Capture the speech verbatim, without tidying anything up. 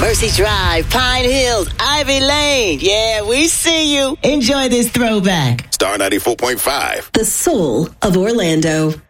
Mercy Drive, Pine Hills, Ivy Lane. Yeah, we see you. Enjoy this throwback. Star ninety-four point five. The soul of Orlando.